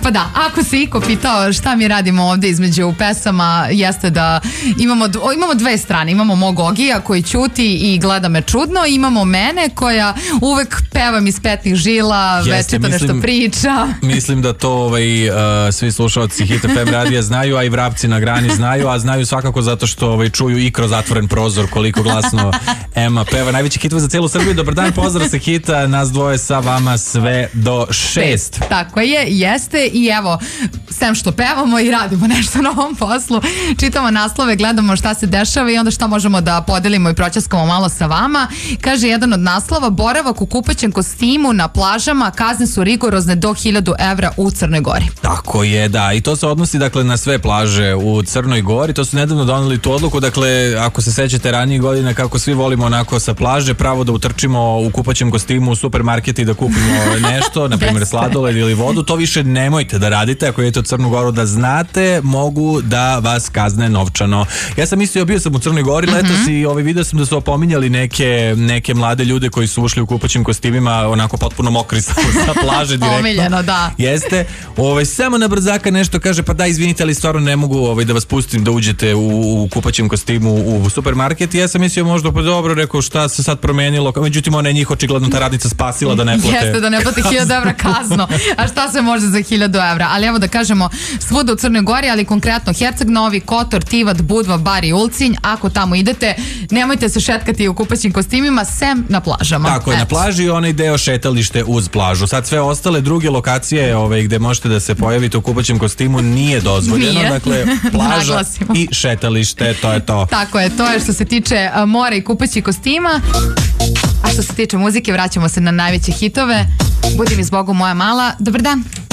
Pa da, ako se iko pitao šta mi radimo ovde između pesama, jeste da imamo dve strane. Imamo mog Ogija koji ćuti i gleda me čudno, imamo mene koja uvek pevam iz petnih žila, večito nešto priča. Mislim da to svi slušalci Hit FM radija znaju, a i vrapci na grani znaju, a znaju svakako zato što čuju i kroz zatvoren prozor koliko glasno Ema peva. Najveći hitove za celu Srbiju. Dobar dan, pozdrav sa Hita, nas dvoje sa vama sve do 6. Tako je, jeste i evo, sem što pevamo i radimo nešto na ovom poslu, čitamo naslove, gledamo šta se dešava i onda šta možemo da podelimo i proćaskamo malo sa vama. Kaže jedan od naslova, boravak u kupaćem kostimu na plažama, kazne su rigorozne do 1000 evra u Crnoj Gori. Tako je, da, i to se odnosi dakle na sve plaže u Crnoj Gori. To su nedavno doneli tu odluku, dakle ako se sećate ranijih godina kako svi volimo onako sa plaže pravo da utrčimo u kupaćem kostimu u supermarket i da kupimo nešto, na primjer sladoled ili vodu, to više nemojte da radite. Ako idete u Crnu Goru, da znate, mogu da vas kazne novčano. Ja sam mislio, bio sam u Crnoj Gori letos i vidio sam da su opominjali neke mlade ljude koji su ušli u kupaćim kostimima onako potpuno mokri sa plaže direktno. Omiljeno, da. Jeste. Samo na brzaka nešto kaže, pa da, izvinite, ali stvarno ne mogu da vas pustim da uđete u kupaćem kostimu u supermarket. I ja sam mislio možda, pa dobro, rekao šta se sad promenilo, međutim ona je njih očigledno ta radnica spasila da ne plate. Jeste, da ne plate 1000 evra kazno. A šta se može za 1000 evra? Ali evo da kažemo, svuda u Crnoj Gori, ali konkretno Herceg Novi, Kotor, Tivat, Budva, Bar i Ulcinj. Ako tamo idete, nemojte se šetkati u kupaćim kostimima, sem na plažama. Tako je, na plaži i onaj deo šetalište uz plažu. Sad sve ostale druge lokacije gde možete da se pojavite u kupaćem kostimu nije dozvoljeno. Nije. Dakle, plaža i šetalište, to je to. Tako je, to je što se tiče mora i kupaćih kostima. A što se tiče muzike, vraćamo se na najveće hitove. Budi mi zbogom moja mala. Dobar dan.